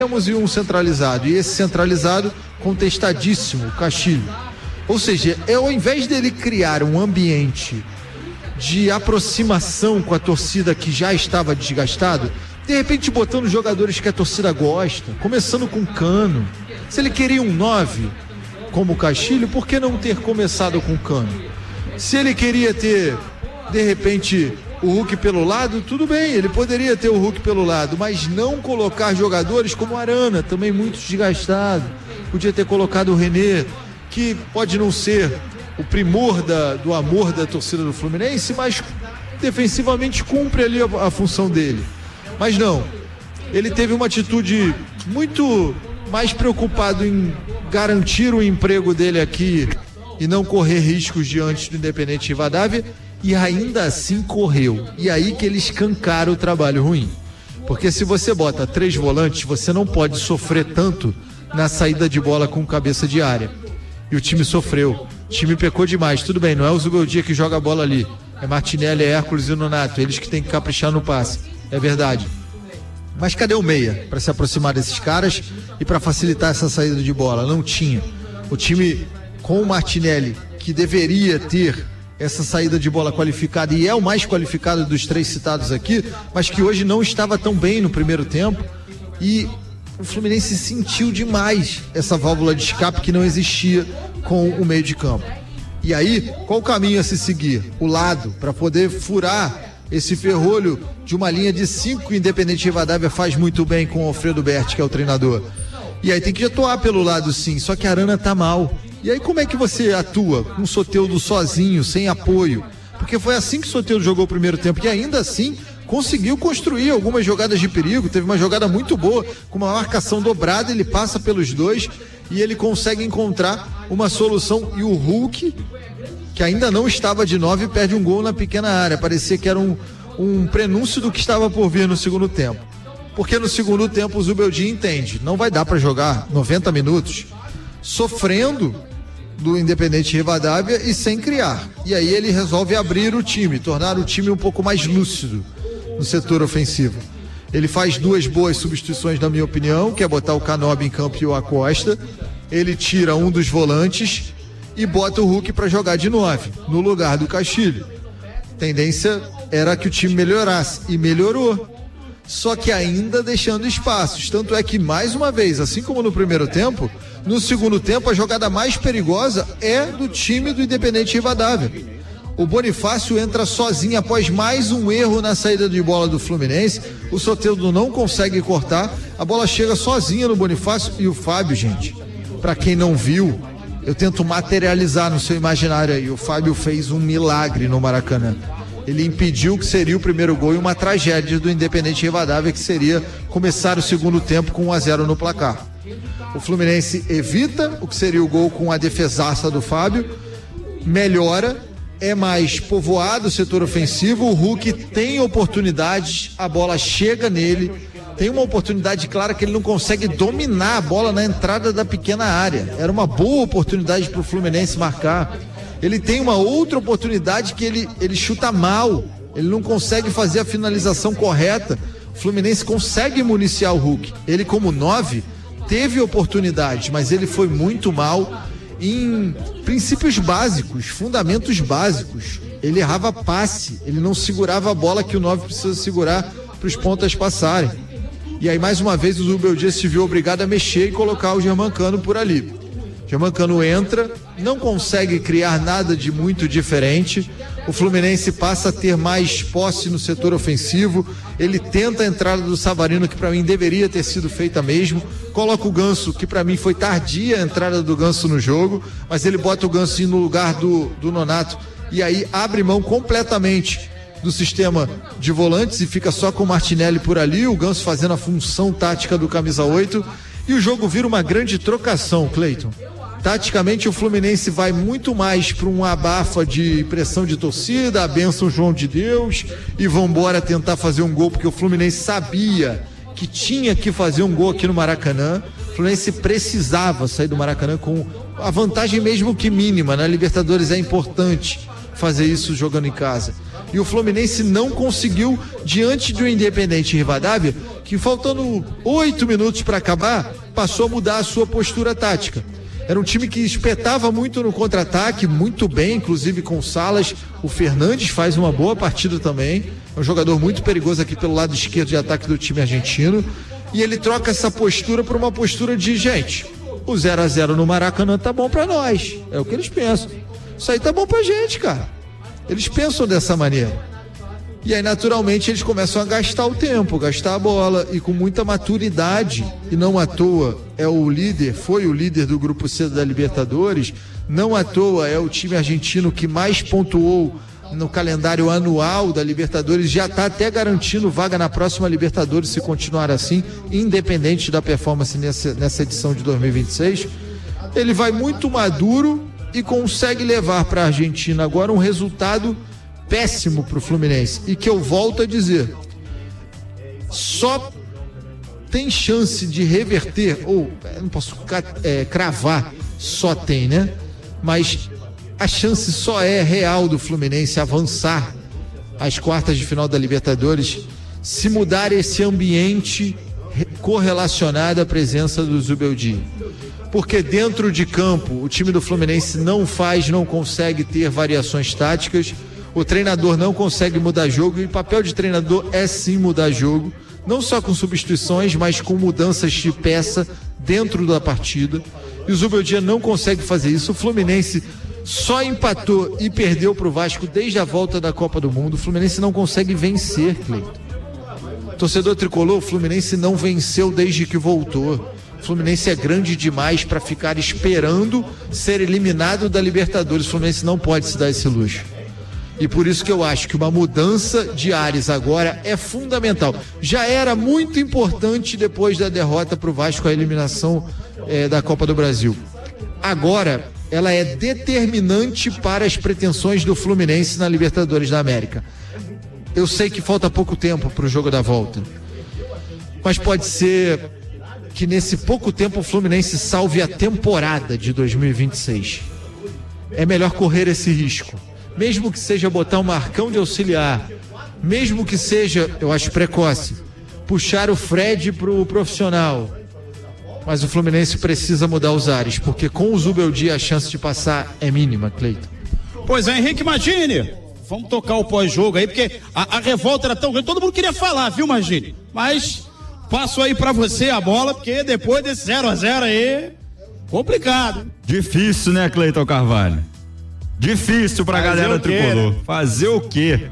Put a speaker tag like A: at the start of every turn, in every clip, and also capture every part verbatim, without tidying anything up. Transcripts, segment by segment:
A: Temos um centralizado, e esse centralizado contestadíssimo, o Castilho. Ou seja, é, ao invés dele criar um ambiente de aproximação com a torcida que já estava desgastado, de repente botando jogadores que a torcida gosta, começando com Cano. Se ele queria um nove como o Castilho, por que não ter começado com Cano? Se ele queria ter, de repente, o Hulk pelo lado, tudo bem, ele poderia ter o Hulk pelo lado, mas não colocar jogadores como Arana, também muito desgastado. Podia ter colocado o René, que pode não ser o primor da, do amor da torcida do Fluminense, mas defensivamente cumpre ali a, a função dele. Mas não, ele teve uma atitude muito mais preocupado em garantir o emprego dele aqui e não correr riscos diante do Independente Rivadavia, e ainda assim correu. E aí que ele escancara o trabalho ruim. Porque se você bota três volantes, você não pode sofrer tanto na saída de bola com cabeça de área. E o time sofreu. O time pecou demais. Tudo bem, não é o Zubeldia que joga a bola ali. É Martinelli, é Hércules e o Nonato. Eles que têm que caprichar no passe. É verdade. Mas cadê o meia para se aproximar desses caras e para facilitar essa saída de bola? Não tinha. O time com o Martinelli, que deveria ter essa saída de bola qualificada, e é o mais qualificado dos três citados aqui, mas que hoje não estava tão bem no primeiro tempo, e o Fluminense sentiu demais essa válvula de escape que não existia com o meio de campo. E aí, qual o caminho a se seguir? O lado, para poder furar esse ferrolho de uma linha de cinco que o Independente Rivadavia faz muito bem com o Alfredo Berti, que é o treinador. E aí tem que atuar pelo lado, sim, só que a Arana tá mal. E aí como é que você atua com o Soteldo sozinho, sem apoio? Porque foi assim que o Soteldo jogou o primeiro tempo, e ainda assim conseguiu construir algumas jogadas de perigo. Teve uma jogada muito boa, com uma marcação dobrada, ele passa pelos dois e ele consegue encontrar uma solução. E o Hulk, que ainda não estava de nove, perde um gol na pequena área. Parecia que era um, um prenúncio do que estava por vir no segundo tempo. Porque no segundo tempo o Zubeldia entende, não vai dar para jogar noventa minutos sofrendo do Independente Rivadavia e sem criar. E aí ele resolve abrir o time, tornar o time um pouco mais lúcido no setor ofensivo. Ele faz duas boas substituições, na minha opinião, que é botar o Canobi em campo e o Acosta. Ele tira um dos volantes e bota o Hulk para jogar de nove, no lugar do Castilho. A tendência era que o time melhorasse, e melhorou. Só que ainda deixando espaços. Tanto é que, mais uma vez, assim como no primeiro tempo, no segundo tempo a jogada mais perigosa é do time do Independente Rivadavia. O Bonifácio entra sozinho após mais um erro na saída de bola do Fluminense. O Soteldo não consegue cortar, a bola chega sozinha no Bonifácio. E o Fábio, gente, para quem não viu, eu tento materializar no seu imaginário aí. O Fábio fez um milagre no Maracanã. Ele impediu o que seria o primeiro gol e uma tragédia do Independente Rivadavia, que seria começar o segundo tempo com um a zero no placar. O Fluminense evita o que seria o gol com a defesaça do Fábio, melhora, é mais povoado o setor ofensivo, o Hulk tem oportunidades, a bola chega nele, tem uma oportunidade clara que ele não consegue dominar a bola na entrada da pequena área. Era uma boa oportunidade para o Fluminense marcar. Ele tem uma outra oportunidade que ele, ele chuta mal, ele não consegue fazer a finalização correta. O Fluminense consegue municiar o Hulk. Ele, como nove, teve oportunidades, mas ele foi muito mal em princípios básicos, fundamentos básicos. Ele errava passe, ele não segurava a bola que o nove precisa segurar para os pontas passarem. E aí, mais uma vez, o Zubeldia se viu obrigado a mexer e colocar o Germancano por ali. Germancano entra, não consegue criar nada de muito diferente. O Fluminense passa a ter mais posse no setor ofensivo. Ele tenta a entrada do Savarino, que para mim deveria ter sido feita mesmo. Coloca o Ganso, que para mim foi tardia a entrada do Ganso no jogo, mas ele bota o Ganso no lugar do, do Nonato, e aí abre mão completamente do sistema de volantes e fica só com o Martinelli por ali, o Ganso fazendo a função tática do camisa oito, e o jogo vira uma grande trocação, Cleiton. Taticamente o Fluminense vai muito mais para um abafa de pressão de torcida, a bênção João de Deus, e vambora tentar fazer um gol, porque o Fluminense sabia que tinha que fazer um gol aqui no Maracanã. O Fluminense precisava sair do Maracanã com a vantagem mesmo que mínima, na Libertadores é importante fazer isso jogando em casa. E o Fluminense não conseguiu, diante do Independente Rivadavia, que que faltando oito minutos para acabar, passou a mudar a sua postura tática. Era um time que espetava muito no contra-ataque, muito bem, inclusive com Salas. O Fernandes faz uma boa partida também. É um jogador muito perigoso aqui pelo lado esquerdo de ataque do time argentino. E ele troca essa postura por uma postura de, gente, o zero a zero no Maracanã tá bom pra nós. É o que eles pensam. Isso aí tá bom pra gente, cara. Eles pensam dessa maneira. E aí, naturalmente, eles começam a gastar o tempo, gastar a bola, e com muita maturidade, e não à toa é o líder, foi o líder do Grupo C da Libertadores, não à toa é o time argentino que mais pontuou no calendário anual da Libertadores, já está até garantindo vaga na próxima Libertadores se continuar assim, independente da performance nessa, nessa edição de dois mil e vinte e seis. Ele vai muito maduro e consegue levar para a Argentina agora um resultado péssimo para o Fluminense, e que eu volto a dizer, só tem chance de reverter, ou não posso é, cravar, só tem, né? Mas a chance só é real do Fluminense avançar às quartas de final da Libertadores se mudar esse ambiente correlacionado à presença do Zubeldia. Porque dentro de campo o time do Fluminense não faz, não consegue ter variações táticas. O treinador não consegue mudar jogo, e o papel de treinador é sim mudar jogo, não só com substituições, mas com mudanças de peça dentro da partida. E o Zubeldia não consegue fazer isso. O Fluminense só empatou e perdeu para o Vasco desde a volta da Copa do Mundo. O Fluminense não consegue vencer, Cleiton. Torcedor tricolor, o Fluminense não venceu desde que voltou. O Fluminense é grande demais para ficar esperando ser eliminado da Libertadores. O Fluminense não pode se dar esse luxo. E por isso que eu acho que uma mudança de ares agora é fundamental. Já era muito importante depois da derrota para o Vasco, a eliminação é, da Copa do Brasil. Agora, ela é determinante para as pretensões do Fluminense na Libertadores da América. Eu sei que falta pouco tempo para o jogo da volta, mas pode ser que nesse pouco tempo o Fluminense salve a temporada de dois mil e vinte e seis. É melhor correr esse risco. Mesmo que seja botar um Marcão de auxiliar, mesmo que seja, eu acho precoce, puxar o Fred pro profissional. Mas o Fluminense precisa mudar os ares, porque com o Zubeldia a chance de passar é mínima, Cleiton.
B: Pois é, Henrique Magini, vamos tocar o pós-jogo aí, porque a, a revolta era tão grande, todo mundo queria falar, viu, Magini? Mas passo aí pra você a bola, porque depois desse zero a zero aí, complicado.
C: Difícil, né, Cleiton Carvalho? Difícil pra Fazer galera tricolor. Né? Fazer o quê?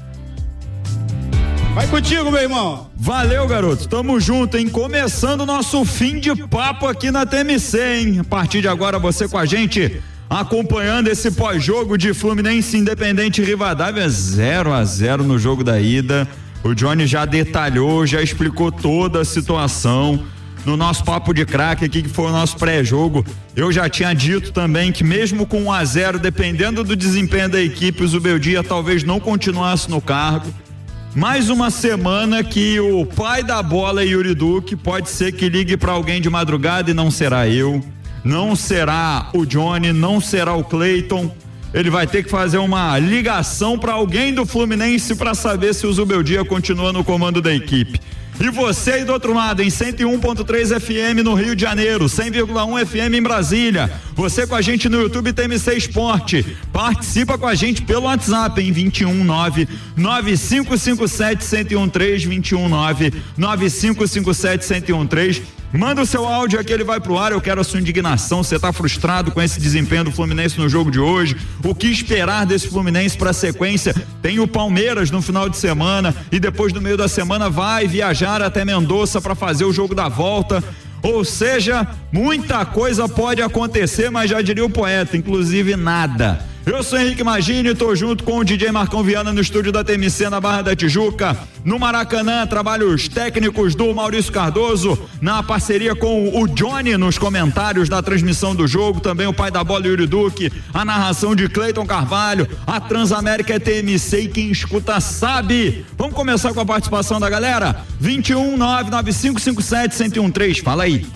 B: Vai contigo, meu irmão.
C: Valeu, garoto. Tamo junto, hein? Começando o nosso fim de papo aqui na T M C, hein? A partir de agora, você com a gente, acompanhando esse pós-jogo de Fluminense Independente Rivadavia, zero a zero no jogo da ida. O Johnny já detalhou, já explicou toda a situação. No nosso papo de craque aqui, que foi o nosso pré-jogo, eu já tinha dito também que mesmo com um a zero, dependendo do desempenho da equipe, o Zubeldia talvez não continuasse no cargo. Mais uma semana que o pai da bola, Yuri Duque, pode ser que ligue para alguém de madrugada e não será eu, não será o Johnny, não será o Cleiton. Ele vai ter que fazer uma ligação para alguém do Fluminense para saber se o Zubeldia continua no comando da equipe. E você aí do outro lado, em cento e um ponto três F M no Rio de Janeiro, cem vírgula um F M em Brasília. Você com a gente no YouTube T M C Esporte. Participa com a gente pelo WhatsApp em vinte e um nove nove cinco cinco sete um zero um três, vinte e um nove nove cinco cinco sete um zero um três. Manda o seu áudio aqui, ele vai pro ar. Eu quero a sua indignação. Você tá frustrado com esse desempenho do Fluminense no jogo de hoje? O que esperar desse Fluminense pra sequência? Tem o Palmeiras no final de semana e depois no meio da semana vai viajar até Mendoza para fazer o jogo da volta. Ou seja, muita coisa pode acontecer, mas já diria o poeta, inclusive nada. Eu sou Henrique Magini, tô junto com o D J Marcão Viana no estúdio da T M C na Barra da Tijuca. No Maracanã, trabalhos técnicos do Maurício Cardoso, na parceria com o Johnny nos comentários da transmissão do jogo, também o pai da bola, Yuri Duque, a narração de Cleiton Carvalho, a Transamérica é T M C e quem escuta sabe. Vamos começar com a participação da galera? vinte e um nove nove cinco cinco sete um zero um três, fala aí.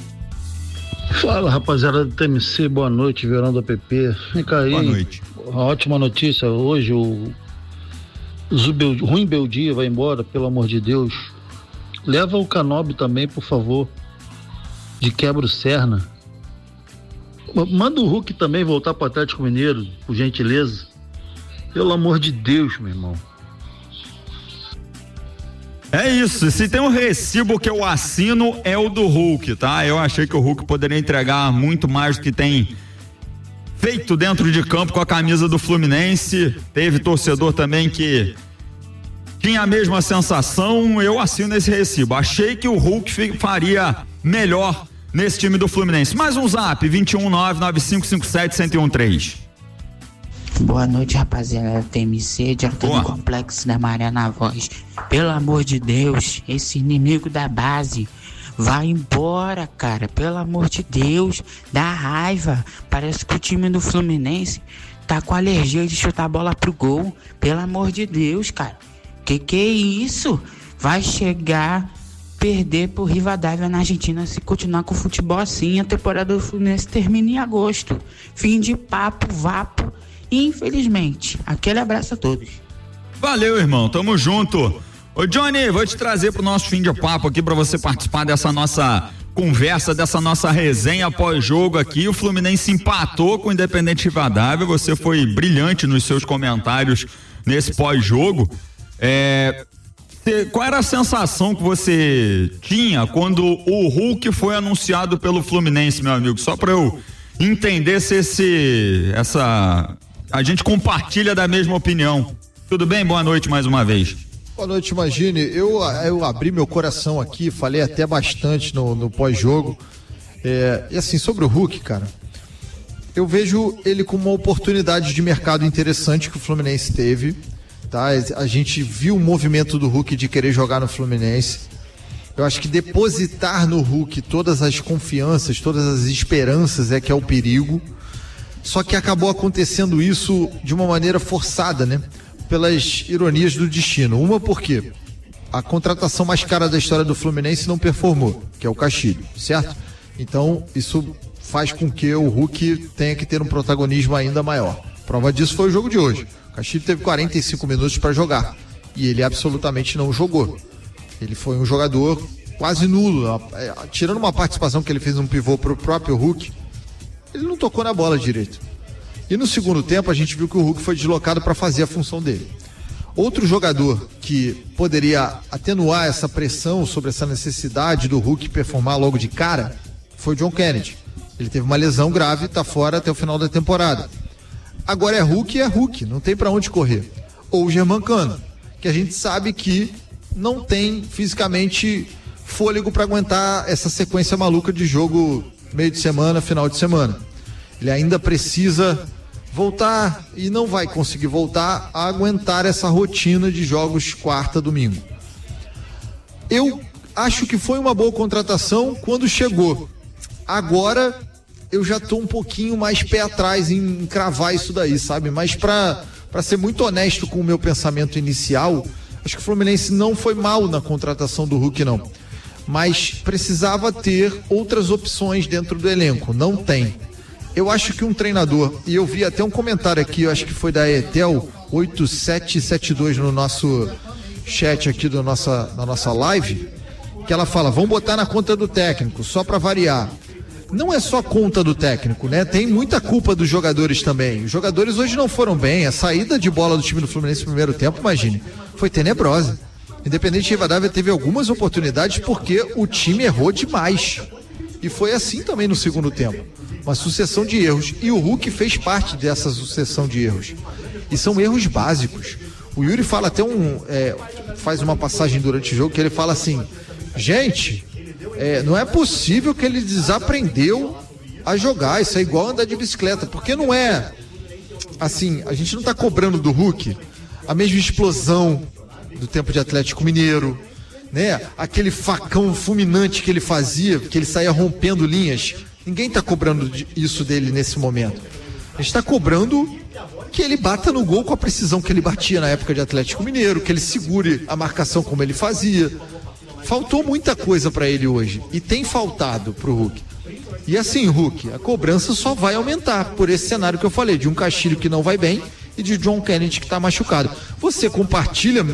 D: Fala, rapaziada do T M C, boa noite, Verão do P P. Vem cá aí.
C: Boa noite.
D: Uma ótima notícia, hoje o Zubel, Ruim Beldia vai embora, pelo amor de Deus. Leva o Canobi também, por favor, de quebra-serna. Manda o Hulk também voltar para o Atlético Mineiro, por gentileza. Pelo amor de Deus, meu irmão.
C: É isso, se tem um recibo que eu assino é o do Hulk, tá? Eu achei que o Hulk poderia entregar muito mais do que tem feito dentro de campo com a camisa do Fluminense. Teve torcedor também que tinha a mesma sensação, eu assino esse recibo. Achei que o Hulk faria melhor nesse time do Fluminense. Mais um zap, vinte e um, nove nove cinco cinco sete, zero um três.
E: Boa noite, rapaziada. T M C, diretor do Complexo da Maré na Voz. Pelo amor de Deus, esse inimigo da base vai embora, cara. Pelo amor de Deus, dá raiva. Parece que o time do Fluminense tá com alergia de chutar a bola pro gol. Pelo amor de Deus, cara. Que que é isso? Vai chegar, perder pro Rivadavia na Argentina se continuar com o futebol assim. A temporada do Fluminense termina em agosto. Fim de papo, vapo. Infelizmente. Aquele abraço a todos.
C: Valeu, irmão. Tamo junto. Ô, Johnny, vou te trazer pro nosso fim de papo aqui para você participar dessa nossa conversa, dessa nossa resenha pós-jogo aqui. O Fluminense empatou com o Independente Rivadavia. Você foi brilhante nos seus comentários nesse pós-jogo. É, qual era a sensação que você tinha quando o Hulk foi anunciado pelo Fluminense, meu amigo? Só para eu entender se esse, essa, a gente compartilha da mesma opinião. Tudo bem? Boa noite mais uma vez.
A: Boa noite, Magine. Eu, eu abri meu coração aqui, falei até bastante no, no pós-jogo. É, e assim, sobre o Hulk, cara, eu vejo ele como uma oportunidade de mercado interessante que o Fluminense teve. Tá? A gente viu o movimento do Hulk de querer jogar no Fluminense. Eu acho que depositar no Hulk todas as confianças, todas as esperanças é que é o perigo. Só que acabou acontecendo isso de uma maneira forçada, né? Pelas ironias do destino. Uma porque a contratação mais cara da história do Fluminense não performou, que é o Castilho, certo? Então isso faz com que o Hulk tenha que ter um protagonismo ainda maior. Prova disso foi o jogo de hoje. O Castilho teve quarenta e cinco minutos para jogar e ele absolutamente não jogou. Ele foi um jogador quase nulo, tirando uma participação que ele fez um pivô para o próprio Hulk, ele não tocou na bola direito. E no segundo tempo a gente viu que o Hulk foi deslocado para fazer a função dele. Outro jogador que poderia atenuar essa pressão sobre essa necessidade do Hulk performar logo de cara foi o John Kennedy. Ele teve uma lesão grave e está fora até o final da temporada. Agora é Hulk e é Hulk, não tem para onde correr. Ou o Germancano, que a gente sabe que não tem fisicamente fôlego para aguentar essa sequência maluca de jogo meio de semana, final de semana. Ele ainda precisa voltar e não vai conseguir voltar a aguentar essa rotina de jogos quarta, domingo. Eu acho que foi uma boa contratação quando chegou. Agora eu já tô um pouquinho mais pé atrás em cravar isso daí, sabe? Mas para para ser muito honesto com o meu pensamento inicial, acho que o Fluminense não foi mal na contratação do Hulk, não. Mas precisava ter outras opções dentro do elenco. Não tem. Eu acho que um treinador, e eu vi até um comentário aqui, eu acho que foi da Etel oito sete sete dois no nosso chat aqui do nossa, da nossa live, que ela fala, vamos botar na conta do técnico, só para variar. Não é só conta do técnico, né? Tem muita culpa dos jogadores também. Os jogadores hoje não foram bem. A saída de bola do time do Fluminense no primeiro tempo, imagine, foi tenebrosa. Independente de Rivadavia teve algumas oportunidades porque o time errou demais. E foi assim também no segundo tempo. Uma sucessão de erros. E o Hulk fez parte dessa sucessão de erros. E são erros básicos. O Yuri fala até um... É, faz uma passagem durante o jogo que ele fala assim, gente... É, não é possível que ele desaprendeu a jogar, isso é igual andar de bicicleta, porque não é assim, a gente não está cobrando do Hulk a mesma explosão do tempo de Atlético Mineiro, né? Aquele facão fulminante que ele fazia, que ele saía rompendo linhas, ninguém está cobrando isso dele nesse momento. A gente está cobrando que ele bata no gol com a precisão que ele batia na época de Atlético Mineiro, que ele segure a marcação como ele fazia. Faltou muita coisa para ele hoje e tem faltado pro Hulk. E assim, Hulk, a cobrança só vai aumentar por esse cenário que eu falei, de um Castilho que não vai bem e de John Kennedy que tá machucado. Você compartilha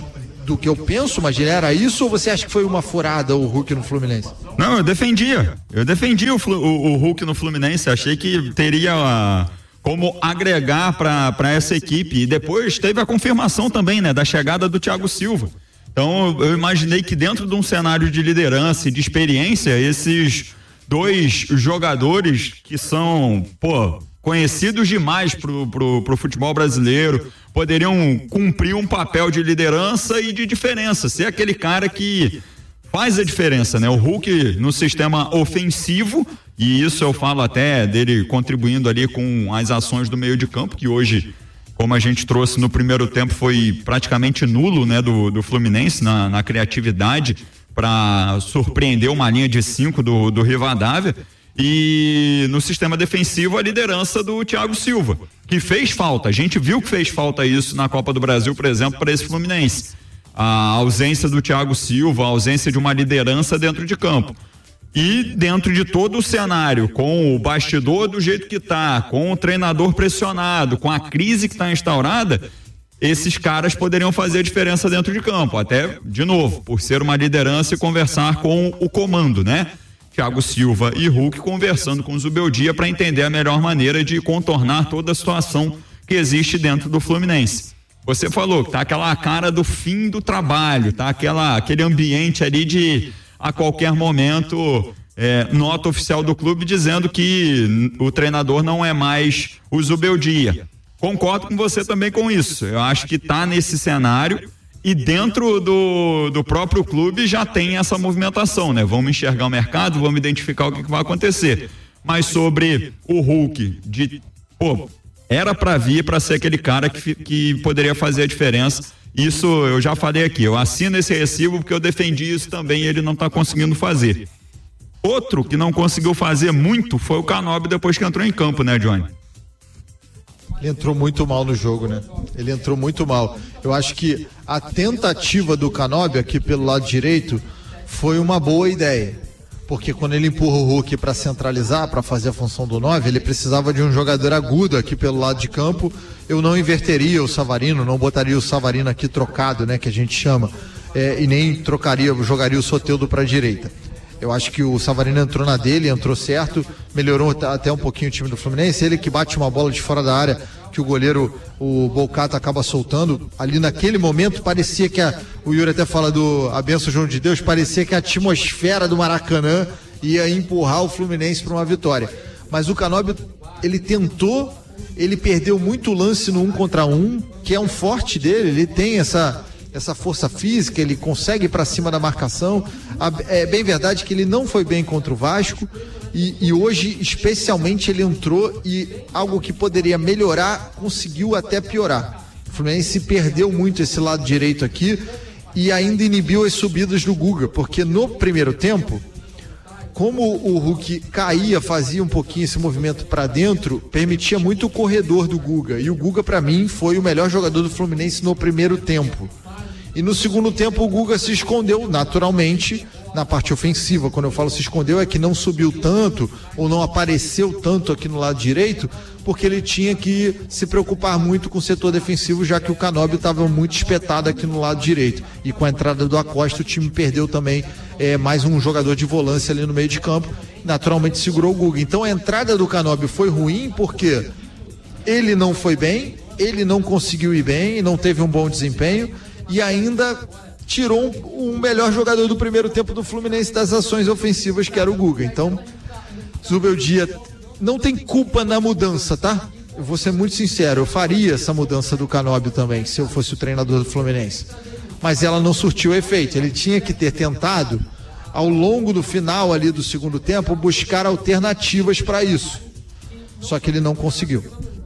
A: do que eu penso, mas era isso, ou você acha que foi uma furada o Hulk no Fluminense?
C: Não, eu defendia. Eu defendia o, o, o Hulk no Fluminense. Achei que teria uh, como agregar para essa equipe. E depois teve a confirmação também, né, da chegada do Thiago Silva. Então eu imaginei que dentro de um cenário de liderança e de experiência, esses dois jogadores que são, pô, conhecidos demais pro, pro, pro futebol brasileiro, poderiam cumprir um papel de liderança e de diferença, ser aquele cara que faz a diferença, né? O Hulk no sistema ofensivo, e isso eu falo até dele contribuindo ali com as ações do meio de campo, que hoje, como a gente trouxe no primeiro tempo, foi praticamente nulo, né, do, do Fluminense na, na criatividade para surpreender uma linha de cinco do, do Rivadavia. E no sistema defensivo a liderança do Thiago Silva, que fez falta, a gente viu que fez falta isso na Copa do Brasil, por exemplo, para esse Fluminense, a ausência do Thiago Silva, a ausência de uma liderança dentro de campo. E dentro de todo o cenário, com o bastidor do jeito que tá, com o treinador pressionado, com a crise que está instaurada, esses caras poderiam fazer a diferença dentro de campo, até, de novo, por ser uma liderança e conversar com o comando, né? Thiago Silva e Hulk conversando com o Zubeldia para entender a melhor maneira de contornar toda a situação que existe dentro do Fluminense. Você falou que tá aquela cara do fim do trabalho, tá aquela, aquele ambiente ali de a qualquer momento é, nota oficial do clube dizendo que o treinador não é mais o Zubeldia. Concordo com você também com isso. Eu acho que tá nesse cenário. E dentro do, do próprio clube já tem essa movimentação, né? Vamos enxergar o mercado, vamos identificar o que, que vai acontecer. Mas sobre o Hulk, de, pô, era para vir para ser aquele cara que, que poderia fazer a diferença. Isso eu já falei aqui, eu assino esse recibo porque eu defendi isso também e ele não está conseguindo fazer. Outro que não conseguiu fazer muito foi o Canóbio depois que entrou em campo, né, Johnny?
A: Ele entrou muito mal no jogo, né? Ele entrou muito mal. Eu acho que a tentativa do Canóbio aqui pelo lado direito foi uma boa ideia. Porque quando ele empurra o Hulk para centralizar, para fazer a função do nove, ele precisava de um jogador agudo aqui pelo lado de campo. Eu não inverteria o Savarino, não botaria o Savarino aqui trocado, né, que a gente chama, é, e nem trocaria, jogaria o Soteldo para a direita. Eu acho que o Savarino entrou na dele, entrou certo, melhorou até um pouquinho o time do Fluminense. Ele que bate uma bola de fora da área, que o goleiro, o Bolcata, acaba soltando. Ali naquele momento parecia que a, o Yuri até fala do a benção João de Deus, parecia que a atmosfera do Maracanã ia empurrar o Fluminense para uma vitória. Mas o Canóbio, ele tentou, ele perdeu muito lance no um contra um, que é um forte dele, ele tem essa... essa força física, ele consegue ir para cima da marcação. É bem verdade que ele não foi bem contra o Vasco e, e hoje especialmente ele entrou e algo que poderia melhorar conseguiu até piorar. O Fluminense perdeu muito esse lado direito aqui e ainda inibiu as subidas do Guga, porque no primeiro tempo, como o Hulk caía, fazia um pouquinho esse movimento para dentro, permitia muito o corredor do Guga, e o Guga para mim foi o melhor jogador do Fluminense no primeiro tempo. E no segundo tempo o Guga se escondeu naturalmente na parte ofensiva. Quando eu falo se escondeu é que não subiu tanto ou não apareceu tanto aqui no lado direito, porque ele tinha que se preocupar muito com o setor defensivo, já que o Canóbio estava muito espetado aqui no lado direito. E com a entrada do Acosta o time perdeu também é, mais um jogador de volância ali no meio de campo. Naturalmente segurou o Guga. Então a entrada do Canóbio foi ruim porque ele não foi bem, ele não conseguiu ir bem, não teve um bom desempenho e ainda tirou um, um melhor jogador do primeiro tempo do Fluminense das ações ofensivas, que era o Guga. Então, Zubeldia não tem culpa na mudança, tá? Eu vou ser muito sincero, eu faria essa mudança do Canóbio também, se eu fosse o treinador do Fluminense. Mas ela não surtiu efeito. Ele tinha que ter tentado, ao longo do final ali do segundo tempo, buscar alternativas para isso. Só que ele não conseguiu.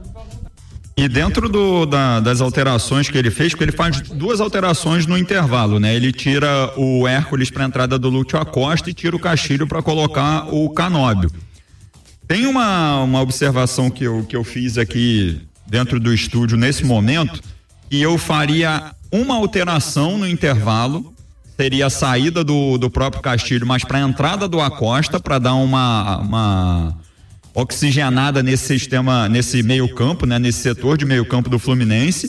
C: E dentro do, da, das alterações que ele fez, porque ele faz duas alterações no intervalo, né? Ele tira o Hércules para a entrada do Lúcio Acosta e tira o Castilho para colocar o Canóbio. Tem uma, uma observação que eu, que eu fiz aqui dentro do estúdio nesse momento, e eu faria uma alteração no intervalo, seria a saída do, do próprio Castilho, mas para a entrada do Acosta, para dar uma... uma oxigenada nesse sistema, nesse meio campo, né, nesse setor de meio campo do Fluminense,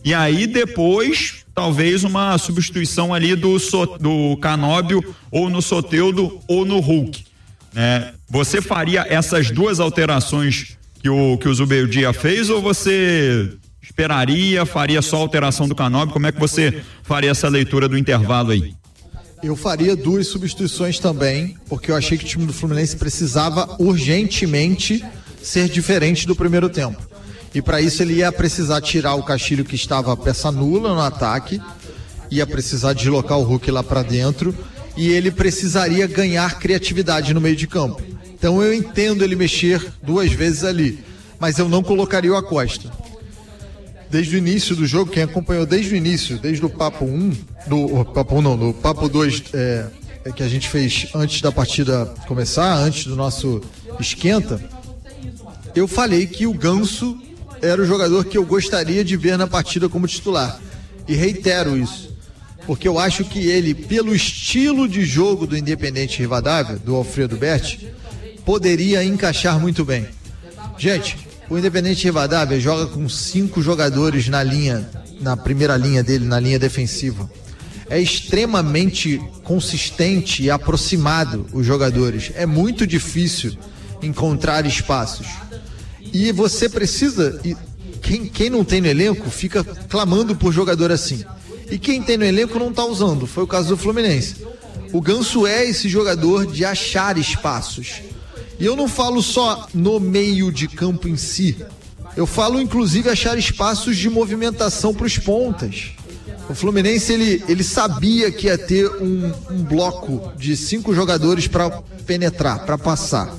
C: e aí depois talvez uma substituição ali do, so, do Canóbio ou no Soteldo ou no Hulk, né? Você faria essas duas alterações que o, que o Zubeldia fez, ou você esperaria, faria só a alteração do Canóbio? Como é que você faria essa leitura do intervalo aí?
A: Eu faria duas substituições também, porque eu achei que o time do Fluminense precisava urgentemente ser diferente do primeiro tempo. E para isso ele ia precisar tirar o Castilho, que estava peça nula no ataque, ia precisar deslocar o Hulk lá para dentro, e ele precisaria ganhar criatividade no meio de campo. Então eu entendo ele mexer duas vezes ali, mas eu não colocaria o Acosta. Desde o início do jogo, quem acompanhou desde o início, desde o papo um, do o papo um não, do papo dois, é, é, que a gente fez antes da partida começar, antes do nosso esquenta, eu falei que o Ganso era o jogador que eu gostaria de ver na partida como titular. E reitero isso, porque eu acho que ele, pelo estilo de jogo do Independente Rivadavia, do Alfredo Berti, poderia encaixar muito bem. Gente, o Independente Rivadavia joga com cinco jogadores na linha, na primeira linha dele, na linha defensiva. É extremamente consistente e aproximado os jogadores. É muito difícil encontrar espaços. E você precisa, e quem, quem não tem no elenco fica clamando por jogador assim. E quem tem no elenco não está usando. Foi o caso do Fluminense. O Ganso é esse jogador de achar espaços. E eu não falo só no meio de campo em si. Eu falo inclusive achar espaços de movimentação para os pontas. O Fluminense ele, ele sabia que ia ter um, um bloco de cinco jogadores para penetrar, para passar.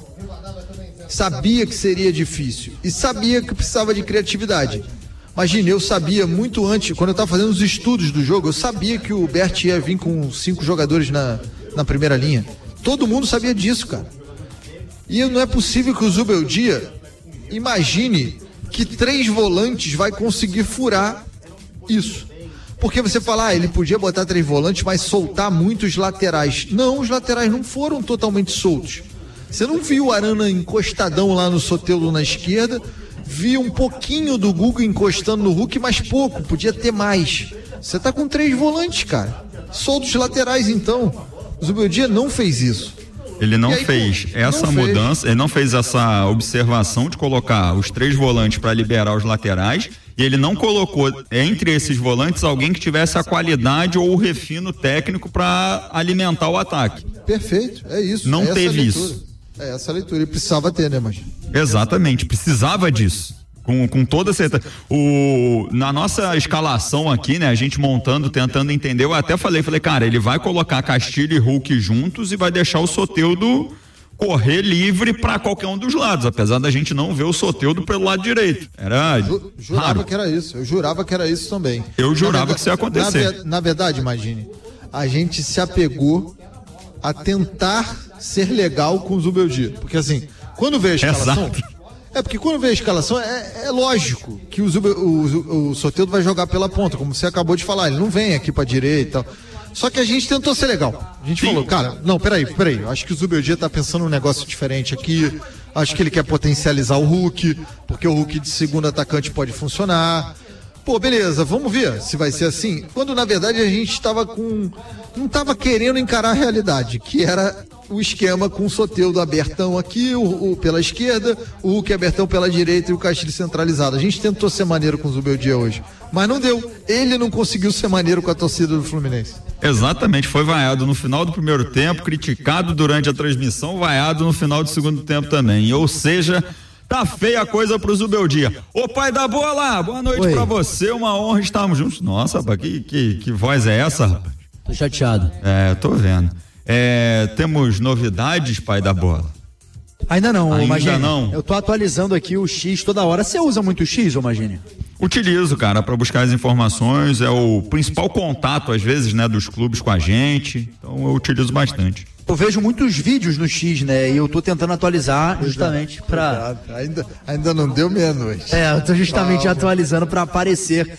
A: Sabia que seria difícil e sabia que precisava de criatividade. Imagine, eu sabia muito antes, quando eu estava fazendo os estudos do jogo, eu sabia que o Berti ia vir com cinco jogadores na, na primeira linha. Todo mundo sabia disso, cara. E não é possível que o Zubeldia imagine que três volantes vai conseguir furar isso. Porque você fala, ah, ele podia botar três volantes, mas soltar muitos laterais. Não, os laterais não foram totalmente soltos. Você não viu o Arana encostadão lá no Soteldo na esquerda, viu um pouquinho do Guga encostando no Hulk, mas pouco, podia ter mais. Você tá com três volantes, cara. Soltos laterais, então. O Zubeldia não fez isso.
C: Ele não aí, fez pô, essa não mudança, fez. Ele não fez essa observação de colocar os três volantes para liberar os laterais, e ele não colocou entre esses volantes alguém que tivesse a qualidade ou o refino técnico para alimentar o ataque.
A: Perfeito, é isso.
C: Não
A: é
C: teve isso.
A: É essa leitura, ele precisava ter, né, mas...
C: Exatamente, precisava disso. Com, com toda certeza. O, na nossa escalação aqui, né, a gente montando, tentando entender, eu até falei, falei, cara, ele vai colocar Castilho e Hulk juntos e vai deixar o Soteldo correr livre para qualquer um dos lados, apesar da gente não ver o Soteldo pelo lado direito. Era
A: Ju, jurava raro. que era isso, eu jurava que era isso também.
C: Eu jurava verdade, que isso ia acontecer.
A: Na, na verdade, imagine, a gente se apegou a tentar ser legal com o Zubeldia, porque assim, quando veio a escalação... Exato. É porque quando vê a escalação, é, é lógico que o, Zube, o, o Soteldo vai jogar pela ponta, como você acabou de falar, ele não vem aqui pra direita e tal. Só que a gente tentou ser legal. A gente Sim. falou, cara, não, peraí, peraí, eu acho que o Zubeldia tá pensando um negócio diferente aqui, acho que ele quer potencializar o Hulk, porque o Hulk de segundo atacante pode funcionar. Pô, beleza, vamos ver se vai ser assim. Quando na verdade a gente tava com... não tava querendo encarar a realidade, que era o esquema com o Soteldo abertão aqui, o, o, pela esquerda, o Hulk abertão pela direita e o Castilho centralizado. A gente tentou ser maneiro com o Zubeldia hoje, mas não deu. Ele não conseguiu ser maneiro com a torcida do Fluminense.
C: Exatamente, foi vaiado no final do primeiro tempo, criticado durante a transmissão, vaiado no final do segundo tempo também. Ou seja, tá feia a coisa pro Zubeldia. Ô pai da bola, boa noite Oi. pra você, uma honra estarmos juntos. Nossa, rapaz, que, que, que voz é essa, rapaz?
F: Tô chateado.
C: É, tô vendo. É, temos novidades, pai da bola?
F: Ainda não,
C: Ainda
F: Magini.
C: não.
F: Eu tô atualizando aqui o X toda hora. Você usa muito o X, ô Magini?
C: Utilizo, cara, para buscar as informações. É o principal contato, às vezes, né, dos clubes com a gente. Então eu utilizo bastante.
F: Eu vejo muitos vídeos no X, né? E eu tô tentando atualizar justamente para.
A: Ainda, ainda não deu meia-noite.
F: É, eu tô justamente Calma. atualizando para aparecer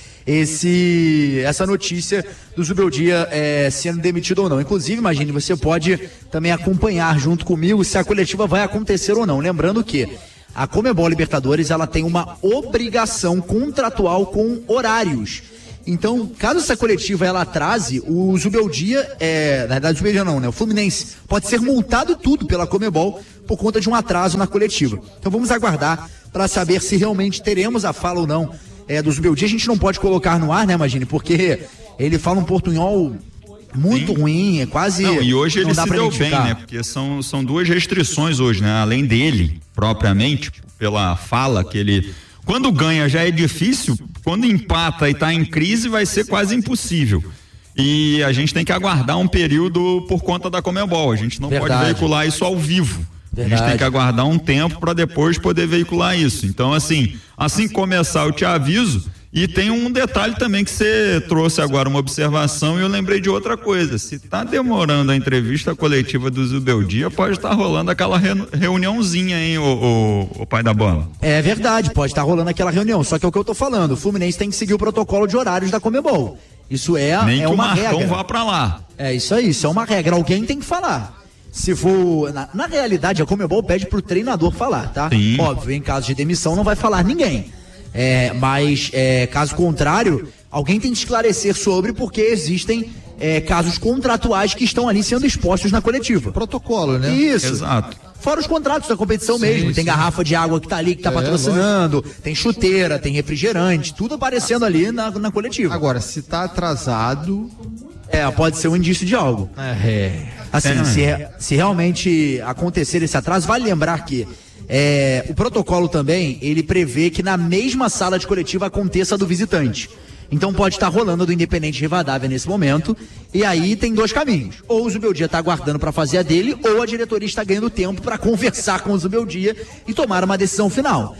F: esse essa notícia do Zubeldia é, sendo demitido ou não. Inclusive, imagine, você pode também acompanhar junto comigo se a coletiva vai acontecer ou não. Lembrando que a Conmebol Libertadores, ela tem uma obrigação contratual com horários. Então, caso essa coletiva ela atrase, o Zubeldia, é, na verdade o Zubeldia não, né? O Fluminense pode ser multado tudo pela Conmebol por conta de um atraso na coletiva. Então vamos aguardar para saber se realmente teremos a fala ou não é, do Zubeldia. A gente não pode colocar no ar, né, Magine? Porque ele fala um portunhol muito Sim. ruim, é quase...
C: Não, e hoje
F: não
C: ele
F: dá
C: se
F: pra
C: deu
F: identificar.
C: bem, né? Porque são, são duas restrições hoje, né? Além dele, propriamente, pela fala que ele... Quando ganha já é difícil, quando empata e tá em crise vai ser quase impossível. E a gente tem que aguardar um período por conta da Conmebol, a gente não
F: Verdade.
C: pode veicular isso ao vivo.
F: Verdade.
C: A gente tem que aguardar um tempo para depois poder veicular isso. Então, assim, assim que começar eu te aviso. E tem um detalhe também que você trouxe agora, uma observação, e eu lembrei de outra coisa. Se tá demorando a entrevista coletiva do Zubeldia, pode estar tá rolando aquela reuniãozinha, hein, o, o, o pai da bola.
F: É verdade, pode estar tá rolando aquela reunião, só que é o que eu tô falando, o Fluminense tem que seguir o protocolo de horários da Conmebol. Isso é,
C: Nem
F: é
C: que
F: uma
C: o Marcão
F: regra.
C: vá para lá.
F: É isso aí, isso é uma regra, alguém tem que falar. Se for, na, na realidade, a Conmebol pede pro treinador falar, tá?
C: Sim.
F: Óbvio, em caso de demissão não vai falar ninguém. É, mas, é, caso contrário, alguém tem que esclarecer sobre, porque existem é, casos contratuais que estão ali sendo expostos na coletiva.
A: Protocolo, né?
F: Isso.
C: Exato.
F: Fora os contratos da competição
A: Sim,
F: mesmo. Tem
A: sim.
F: garrafa de água que tá ali, que tá
A: É,
F: patrocinando, tem chuteira, tem refrigerante, tudo aparecendo ali na, na coletiva.
A: Agora, se tá atrasado...
F: É, pode ser um indício de algo.
A: É.
F: Assim,
C: É.
F: se, se realmente acontecer esse atraso, vale lembrar que é, o protocolo também, ele prevê que na mesma sala de coletiva aconteça a do visitante. Então pode estar rolando a do Independente Rivadavia nesse momento, e aí tem dois caminhos. Ou o Zubeldia está aguardando para fazer a dele, ou a diretoria está ganhando tempo para conversar com o Zubeldia e tomar uma decisão final.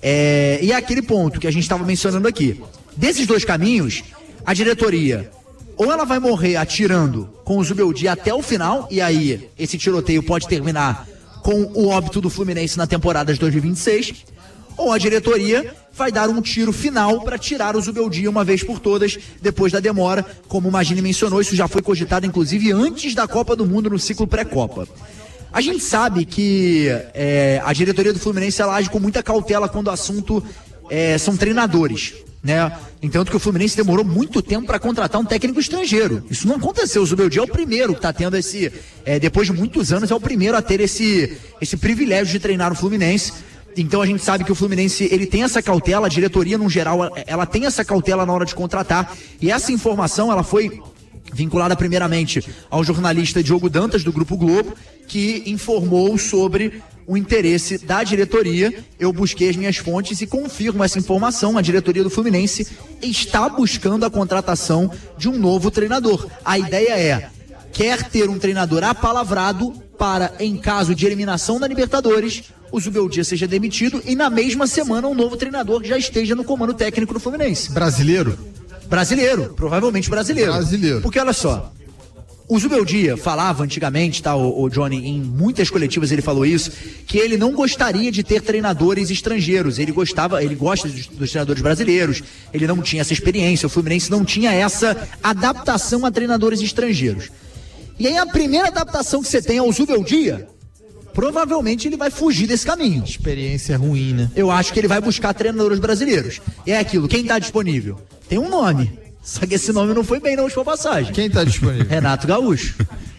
F: É, e é aquele ponto que a gente estava mencionando aqui. Desses dois caminhos, a diretoria... ou ela vai morrer atirando com o Zubeldia até o final, e aí esse tiroteio pode terminar com o óbito do Fluminense na temporada de dois mil e vinte e seis, ou a diretoria vai dar um tiro final para tirar o Zubeldia uma vez por todas, depois da demora, como o Magini mencionou, isso já foi cogitado inclusive antes da Copa do Mundo no ciclo pré-Copa. A gente sabe que é, a diretoria do Fluminense ela age com muita cautela quando o assunto é, são treinadores, né? Entanto que o Fluminense demorou muito tempo para contratar um técnico estrangeiro. Isso não aconteceu. O Zubeldia é o primeiro que está tendo esse, é, depois de muitos anos, é o primeiro a ter esse, esse privilégio de treinar o Fluminense. Então a gente sabe que o Fluminense, ele tem essa cautela, a diretoria no geral, ela tem essa cautela na hora de contratar. E essa informação, ela foi vinculada primeiramente ao jornalista Diogo Dantas, do Grupo Globo, que informou sobre o interesse da diretoria. Eu busquei as minhas fontes e confirmo essa informação. A diretoria do Fluminense está buscando a contratação de um novo treinador. A ideia é, quer ter um treinador apalavrado para, em caso de eliminação da Libertadores, o Zubeldia seja demitido e na mesma semana um novo treinador já esteja no comando técnico do Fluminense.
A: Brasileiro?
F: Brasileiro, provavelmente brasileiro.
A: Brasileiro.
F: Porque olha só, o Zubeldia falava antigamente, tá, o, o Johnny, em muitas coletivas ele falou isso, que ele não gostaria de ter treinadores estrangeiros, ele gostava, ele gosta dos, dos treinadores brasileiros, ele não tinha essa experiência, o Fluminense não tinha essa adaptação a treinadores estrangeiros. E aí a primeira adaptação que você tem ao Zubeldia, provavelmente ele vai fugir desse caminho.
A: Experiência ruim, né?
F: Eu acho que ele vai buscar treinadores brasileiros. E é aquilo, quem está disponível? Tem um nome, só que esse nome não foi bem na última passagem.
A: Quem tá disponível?
F: Renato Gaúcho.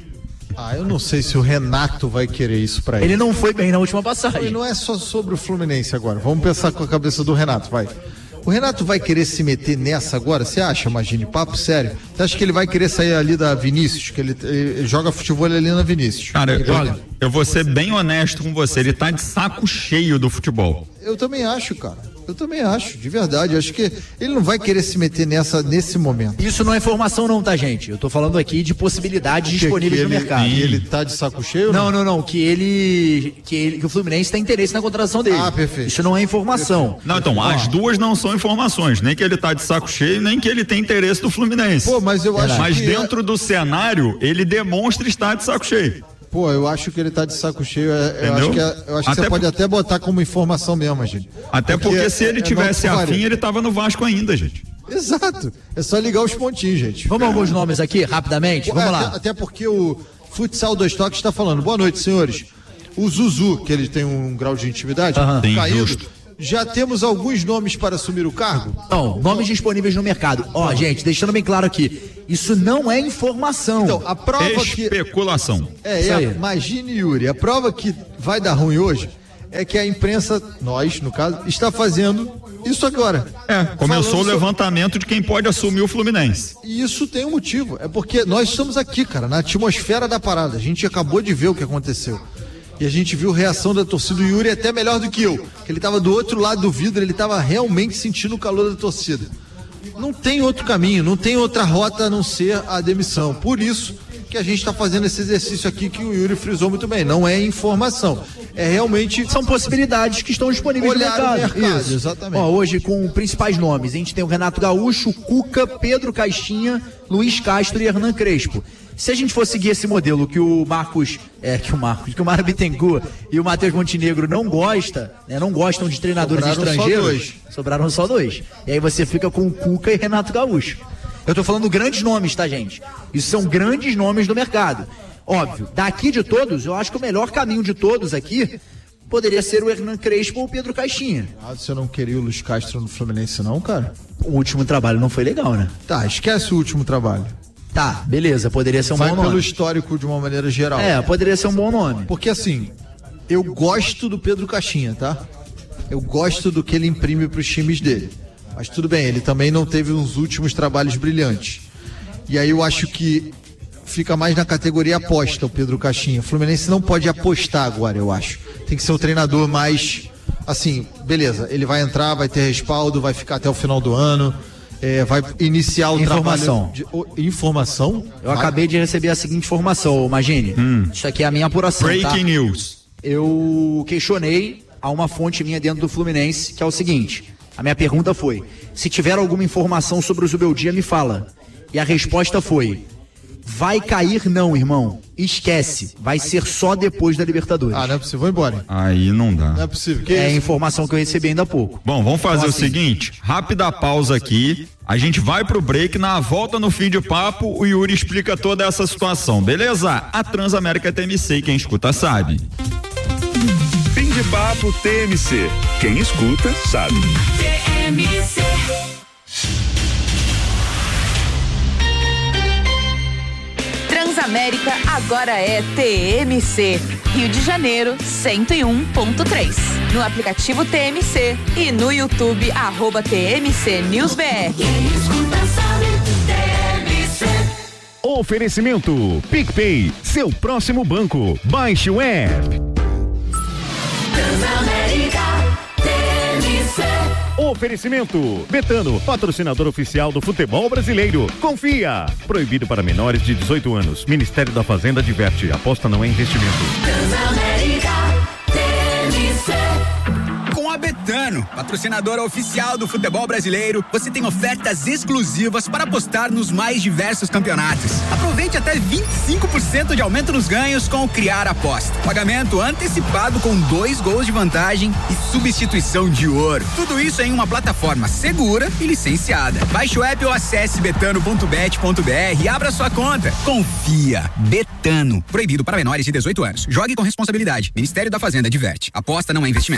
A: Ah, eu não sei se o Renato vai querer isso pra ele.
F: Ele não foi bem na última
A: E
F: passagem.
A: não é só sobre o Fluminense agora. Vamos pensar com a cabeça do Renato, vai. O Renato vai querer se meter nessa agora? Você acha, Magini? Papo sério. Você acha que ele vai querer sair ali da Vinícius? Que ele, ele joga futebol ali na Vinícius?
C: Cara, eu,
A: Joga.
C: eu vou ser bem honesto com você, ele tá de saco cheio do futebol.
A: Eu também acho, cara. Eu também acho, de verdade. Eu acho que ele não vai querer se meter nessa nesse momento.
F: Isso não é informação não, tá, gente? Eu tô falando aqui de possibilidades
A: Que-
F: disponíveis
A: que
F: no
A: ele,
F: mercado.
A: E ele tá de saco cheio?
F: Não, não, não, que ele, que ele, que o Fluminense tem interesse na contratação dele.
A: Ah, perfeito.
F: Isso não é informação.
C: Não, então, as duas não são informações, nem que ele tá de saco cheio, nem que ele tem interesse do Fluminense.
A: Pô, mas eu acho
C: Mas
A: que...
C: dentro do cenário, ele demonstra estar de saco cheio.
A: Pô, eu acho que ele tá de saco cheio. é- Eu
C: Entendeu?
A: acho que, é- eu acho que
C: Até
A: você pode
C: por-
A: até botar como informação mesmo, gente.
C: Até porque, se ele
A: é- é
C: tivesse
A: não-
C: afim, ele tava no Vasco ainda, gente.
A: Exato. É só ligar os pontinhos, gente.
F: Vamos a alguns nomes aqui, rapidamente? Vamos
A: É,
F: lá.
A: Até, até porque o Futsal Dois Toques está falando. Boa noite, senhores. o Zuzu, que ele tem um grau de intimidade,
F: Aham.
C: Sim,
A: caído.
C: justo.
A: Já temos alguns nomes para assumir o cargo?
F: Não, nomes disponíveis no mercado. Ó, gente, deixando bem claro aqui, isso não é informação.
A: Então, a prova que...
C: Especulação.
A: É,
F: Isso
A: é,
F: aí.
A: imagine, Yuri, a prova que vai dar ruim hoje é que a imprensa, nós, no caso, está fazendo isso agora.
C: É, começou
A: Falando
C: o
A: sobre-
C: levantamento de quem pode assumir o Fluminense.
A: E isso tem um motivo. É porque nós estamos aqui, cara, na atmosfera da parada. A gente acabou de ver o que aconteceu. E a gente viu a reação da torcida. O Yuri é até melhor do que eu. Que ele estava do outro lado do vidro, ele estava realmente sentindo o calor da torcida. Não tem outro caminho, não tem outra rota a não ser a demissão. Por isso que a gente está fazendo esse exercício aqui que o Yuri frisou muito bem. Não é informação. É realmente...
F: São possibilidades que estão disponíveis
A: Olhar
F: no
A: o
F: mercado.
A: mercado,
F: Isso.
A: exatamente.
F: Ó, hoje com principais nomes, a gente tem o Renato Gaúcho, Cuca, Pedro Caixinha, Luiz Castro e Hernan Crespo. Se a gente for seguir esse modelo que o Marcos, é, que o Marcos, que o Mário Bittencourt e o Matheus Montenegro não gosta, né, não gostam de treinadores
A: Sobraram só
F: estrangeiros,
A: dois.
F: sobraram só dois. E aí você fica com o Cuca e Renato Gaúcho. Eu tô falando grandes nomes, tá, gente? Isso são grandes nomes do mercado. Óbvio, daqui de todos, eu acho que o melhor caminho de todos aqui poderia ser o Hernan Crespo ou o Pedro Caixinha.
A: Ah, você não queria o Luiz Castro no Fluminense não, cara?
F: O último trabalho não foi legal, né?
A: Tá, esquece o último trabalho.
F: Tá, beleza, poderia ser um
A: Vai
F: bom
A: pelo
F: nome.
A: histórico de uma maneira geral.
F: É, poderia ser um bom nome.
A: Porque assim, eu gosto do Pedro Caixinha, tá? Eu gosto do que ele imprime pros times dele. Mas tudo bem, ele também não teve uns últimos trabalhos brilhantes. E aí eu acho que fica mais na categoria aposta o Pedro Caixinha. O Fluminense não pode apostar agora, eu acho. Tem que ser um treinador mais, assim, beleza, ele vai entrar, vai ter respaldo, vai ficar até o final do ano, é, vai iniciar o
F: Informação.
A: trabalho... De, o, informação?
F: Eu
A: Vai.
F: acabei de receber a seguinte informação, Magine. Isso aqui é a minha apuração,
C: Breaking
F: tá?
C: news.
F: Eu questionei a uma fonte minha dentro do Fluminense, que é o seguinte. A minha pergunta foi, se tiver alguma informação sobre o Zubeldia, me fala. E a resposta foi, vai cair não, irmão. Esquece, vai ser só depois da Libertadores.
A: Ah, não é possível, vou embora.
C: Aí não dá.
A: Não é possível. Que
F: É a
A: isso?
F: informação que eu recebi ainda há pouco.
C: Bom, vamos fazer
F: Então,
C: o
F: assim,
C: seguinte, rápida pausa aqui, a gente vai pro break, na volta no fim de papo, o Yuri explica toda essa situação, beleza? A Transamérica T M C, quem escuta sabe.
G: Fim de papo T M C. Quem escuta sabe.
H: T M C. Transamérica agora é T M C. Rio de Janeiro, cento e um ponto três. No aplicativo T M C e no YouTube, arroba T M C News B R. Quem escuta sabe, T M C.
I: Oferecimento PicPay, seu próximo banco. Baixe o app.
H: Transamérica, T M C.
I: Oferecimento Betano, patrocinador oficial do futebol brasileiro. Confia. Proibido para menores de dezoito anos. Ministério da Fazenda adverte. Aposta não é investimento.
H: Transamérica, T M C.
J: Com a Betano, patrocinadora oficial do futebol brasileiro, você tem ofertas exclusivas para apostar nos mais diversos campeonatos. Aproveite até vinte e cinco por cento de aumento nos ganhos com o Criar Aposta. Pagamento antecipado com dois gols de vantagem e substituição de ouro. Tudo isso em uma plataforma segura e licenciada. Baixe o app ou acesse betano ponto bet ponto br e abra sua conta. Confia. Betano. Proibido para menores de dezoito anos. Jogue com responsabilidade. Ministério da Fazenda adverte. Aposta não é investimento.